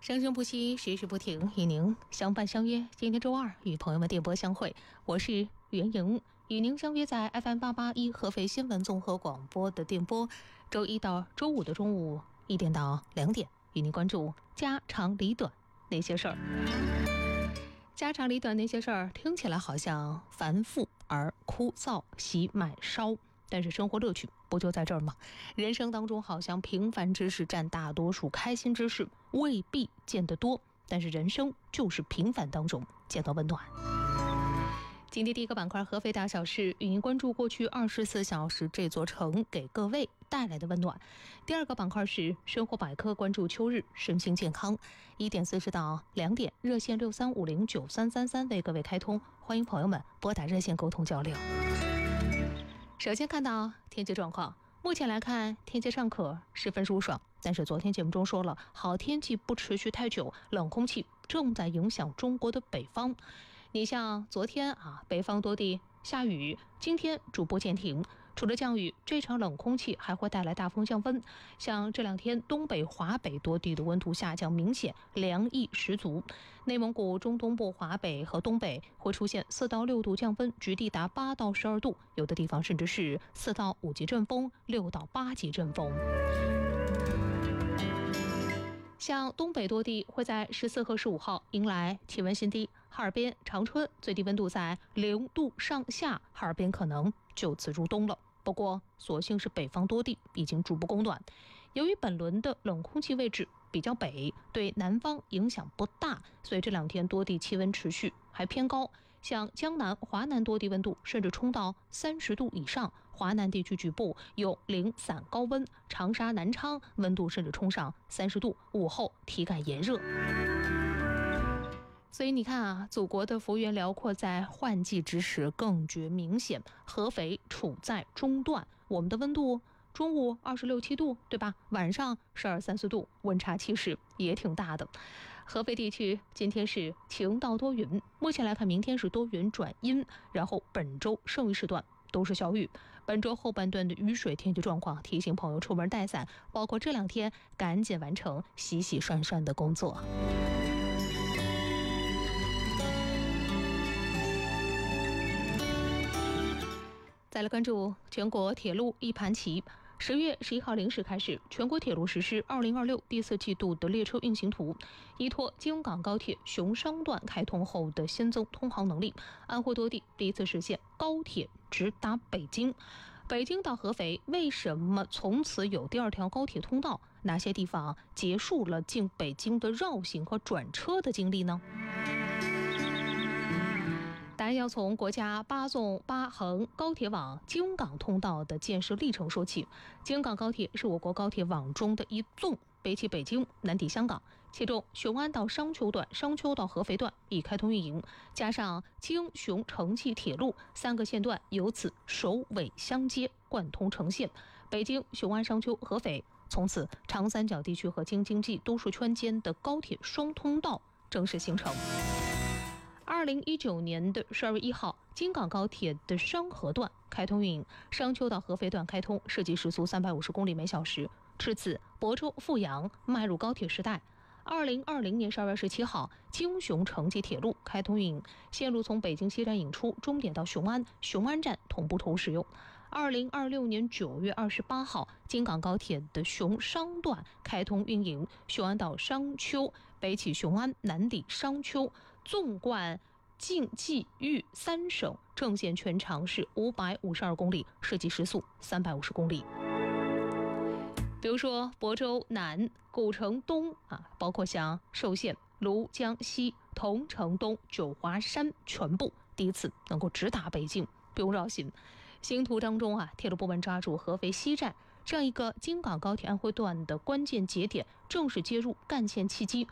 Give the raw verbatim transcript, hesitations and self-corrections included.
生生不息，时时不停，与您相伴相约。今天周二，与朋友们电波相会，我是袁莹，与您相约在 F M 八八一合肥新闻综合广播的电波。周一到周五的中午一点到两点，与您关注家长里短那些事儿。家长里短那些事儿，听起来好像繁复而枯燥，喜买烧。但是生活乐趣不就在这儿吗？人生当中好像平凡之事占大多数，开心之事未必见得多，但是人生就是平凡当中见到温暖。今天第一个板块合肥大小事，与您关注过去二十四小时这座城给各位带来的温暖。第二个板块是生活百科，关注秋日身心健康。一点四十到两点，热线六三五零九三三三为各位开通，欢迎朋友们拨打热线沟通交流。首先看到天气状况，目前来看天气尚可，十分舒爽。但是昨天节目中说了，好天气不持续太久，冷空气正在影响中国的北方。你像昨天啊，北方多地下雨，今天逐步渐停。除了降雨，这场冷空气还会带来大风降温，像这两天东北、华北多地的温度下降明显，凉意十足。内蒙古中东部、华北和东北会出现四到六度降温，局地达八到十二度，有的地方甚至是四到五级阵风、六到八级阵风。像东北多地会在十四和十五号迎来气温新低，哈尔滨、长春最低温度在零度上下，哈尔滨可能就此入冬了。不过所幸是北方多地已经逐步供暖，由于本轮的冷空气位置比较北，对南方影响不大，所以这两天多地气温持续还偏高，像江南、华南多地温度甚至冲到三十度以上，华南地区局部有零散高温，长沙、南昌温度甚至冲上三十度，午后体感炎热。所以你看啊，祖国的幅员辽阔在换季之时更觉明显。合肥处在中段，我们的温度中午二十六七度，对吧？晚上十二三四度，温差其实也挺大的。合肥地区今天是晴到多云，目前来看，明天是多云转阴，然后本周剩余时段都是小雨。本周后半段的雨水天气状况，提醒朋友出门带伞，包括这两天赶紧完成洗洗涮涮的工作。再来关注全国铁路一盘棋。十月十一号零时开始，全国铁路实施二零二六第四季度的列车运行图，依托京港高铁熊商段开通后的新增通航能力，安徽多地第一次实现高铁直达北京。北京到合肥为什么从此有第二条高铁通道？哪些地方结束了进北京的绕行和转车的经历呢？答案要从国家八纵八横高铁网京港通道的建设历程说起。京港高铁是我国高铁网中的一纵，北起北京，南抵香港，其中雄安到商丘段、商丘到合肥段已开通运营，加上京雄城际铁路三个线段由此首尾相接，贯通成线。北京、雄安、商丘、合肥，从此长三角地区和京津冀都市圈间的高铁双通道正式形成。二零一九年的十二月一号，京港高铁的商河段开通运营，商丘到合肥段开通，设计时速三百五十公里每小时。至此，亳州、阜阳迈入高铁时代。二零二零年十二月十七号，京雄城际铁路开通运营，线路从北京西站引出，终点到雄安，雄安站同步投入使用。二零二六年九月二十八号，京港高铁的雄商段开通运营，雄安到商丘，北起雄安，南抵商丘，纵贯晋冀豫三省，正线全长是五百五十二公里，设计时速三百五十公里。比如说亳州南、古城东啊，包括像寿县、庐江西、桐城东、九华山，全部第一次能够直达北京，不用绕行。新图当中啊，铁路部门抓住合肥西站这样一个京港高铁安徽段的关键节点，正式接入干线契机，